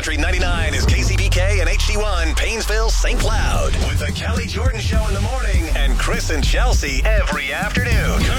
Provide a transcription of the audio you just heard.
Country 99 is KCBK and HD1, Painesville, St. Cloud. With the Kelly Jordan Show in the morning and Chris and Chelsea every afternoon.